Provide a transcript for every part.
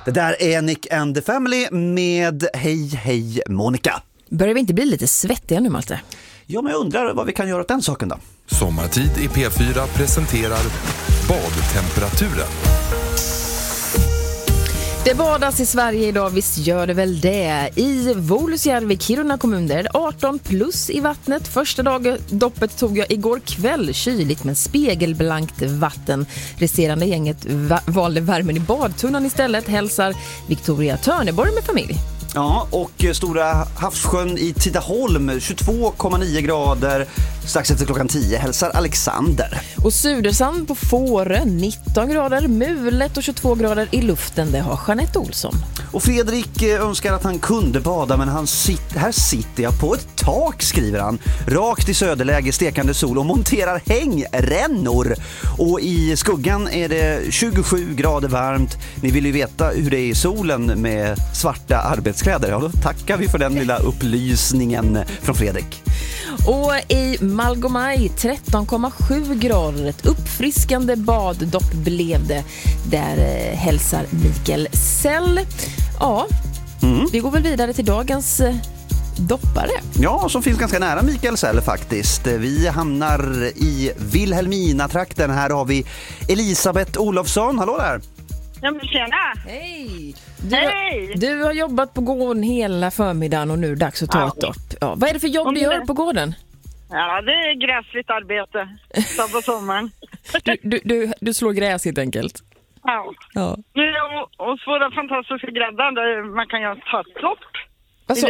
Det där är Nick and the Family med Hej hej Monica. Börjar vi inte bli lite svettiga nu, Malte? Ja, men jag undrar vad vi kan göra åt den saken då. Sommartid i P4 presenterar badtemperaturen. Det badas i Sverige idag, visst gör det väl det. I Vuolusjärvi, Kiruna kommun, där är det 18 plus i vattnet. Första doppet tog jag igår kväll, kyligt men spegelblankt vatten. Resterande gänget valde värmen i badtunnan istället, hälsar Victoria Törneborg med familj. Ja, och Stora havssjön i Tidaholm, 22,9 grader. Strax efter klockan 10 hälsar Alexander. Och Sudersand på Fårö, 19 grader. Mulet och 22 grader i luften, det har Jeanette Olsson. Och Fredrik önskar att han kunde bada, men här sitter jag på ett tak, skriver han. Rakt i söderläge, stekande sol och monterar hängrännor. Och i skuggan är det 27 grader varmt. Ni vill ju veta hur det är i solen med svarta arbetskläder. Ja, då tackar vi för den lilla upplysningen från Fredrik. Och i Malgomaj 13,7 grader, ett uppfriskande baddopp blev det. Där hälsar Mikael Sell. Ja, vi går väl vidare till dagens doppare. Ja, som finns ganska nära Mikael Sell faktiskt. Vi hamnar i Vilhelmina-trakten. Här har vi Elisabeth Olofsson. Hallå där! Ja, men tjena! Hej! Hej! Du har jobbat på gården hela förmiddagen och nu är det dags att ta ett dopp. Ja, vad är det för jobb du gör på gården? Ja, det är gräsligt arbete. Så på sommaren. Du slår gräs helt enkelt. Ja. Nu är jag hos våra fantastiska gräddar där man kan göra ett dopp. Alltså,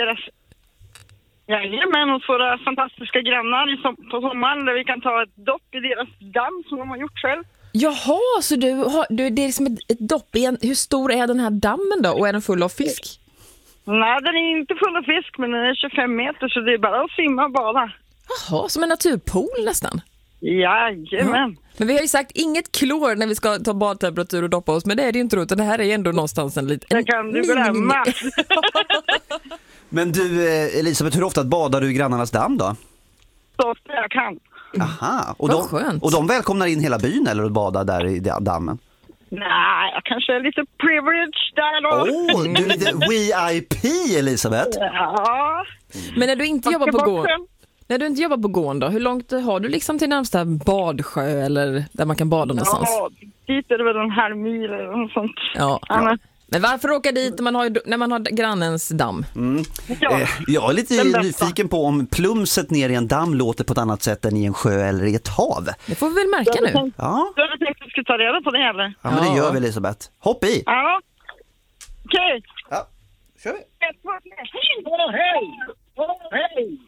Jajamän, hos våra fantastiska grannar på sommaren där vi kan ta ett dopp i deras damm som de har gjort själv. jaha, så det är som ett dopp igen. Hur stor är den här dammen då? Och är den full av fisk? Nej, den är inte full av fisk, men den är 25 meter så det är bara att simma och bada. Jaha, som en naturpool nästan. Jajamän. Ja. Men vi har ju sagt inget klor när vi ska ta badtemperatur och doppa oss, men det är det ju inte, utan det här är ändå någonstans en liten... Det kan du glömma. Men du, Elisabeth, hur ofta badar du i grannarnas damm då? Så ofta jag kan. Aha, och de välkomnar in hela byn eller att bada där i dammen? Nej, jag kanske är lite privileged där då. Du är lite VIP, Elisabeth. Ja. Men när du inte jobbar på gården... När du inte jobbar på gården då, hur långt har du liksom till närmsta badsjö eller där man kan bada någonstans? Ja, dit är det väl en halv mil eller något sånt. Ja. Men varför åka dit när man har grannens damm? Jag är lite nyfiken på om plumset ner i en damm låter på ett annat sätt än i en sjö eller i ett hav. Det får vi väl märka nu. Ja. Du hade tänkt att du skulle ta reda på det eller? Ja, men det gör vi, Elisabeth. Hopp i! Ja. Okej. Ja, kör vi. Hej!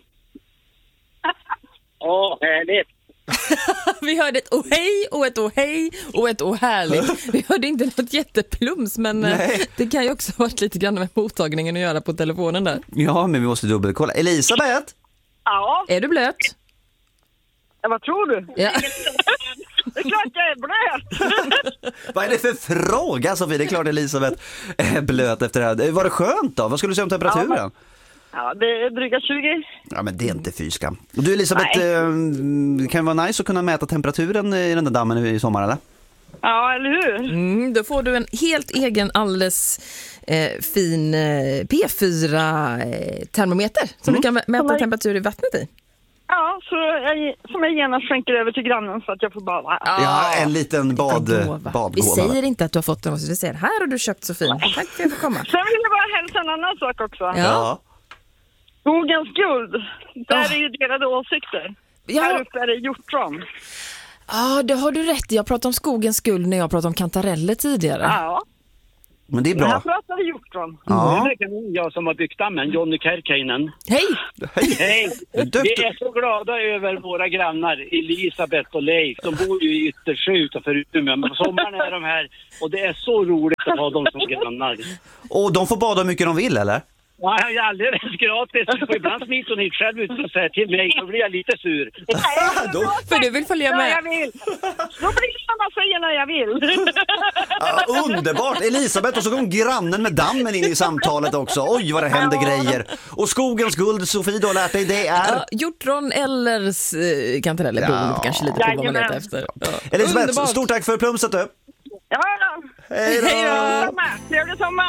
Härligt. Vi hörde ett hej och ett hej och ett härligt. Vi hörde inte något jätteplums, men det kan ju också ha varit lite grann med mottagningen att göra på telefonen där. Ja, men vi måste dubbelkolla. Elisabeth? Ja. Är du blöt? Ja, vad tror du? Ja. Det är klart jag är blöt. Vad är det för fråga, Sofie? Det är klart Elisabeth är blöt efter det här. Var det skönt då? Vad skulle du säga om temperaturen? Ja, det är dryga 20. Ja, men det är inte fyskam. Och du, Elisabeth, kan det vara nice att kunna mäta temperaturen i den där dammen i sommar, eller? Ja, eller hur? Då får du en helt egen, alldeles fin P4-termometer som du kan mäta temperatur i vattnet i. Ja, som jag genast skänker över till grannen så att jag får bada. Ja, en liten badgåva. Vi säger inte att du har fått den, vi säger här har du köpt så fin. Tack för att jag får komma. Sen vill jag bara hälsa en annan sak också. Ja. Skogens guld, där är ju delade åsikter. Ja. Här uppe är det hjortron. Ja, det har du rätt. Jag pratade om skogens guld när jag pratade om kantareller tidigare. Ja. Men det är Men bra. här pratade hjortron. Ja. Det är jag som har byggt dammen, Johnny Kärkäinen. Hej! Hej! Vi är så glada över våra grannar, Elisabeth och Leif. De bor ju i Yttersjö utanför Umeå, men på sommaren är de här. Och det är så roligt att ha dem som grannar. Och de får bada hur mycket de vill, eller? Ja, jag är alldeles gratis. Och ibland smiter hon hit själv ut och säger till mig, så blir jag lite sur. För du vill följa med. Ja, jag vill. Då blir det som man säger när jag vill. Ja, underbart! Elisabeth, och så kom grannen med dammen in i samtalet också. Oj, vad det händer grejer. Och skogens guld, Sofie, du har lärt dig, det är... hjortron eller kantareller, beroende på kanske lite på vad man letar efter. Ja. Elisabeth, Underbart. stort tack för plumset du. Ja. Hej då! Hej då! Trevlig sommar!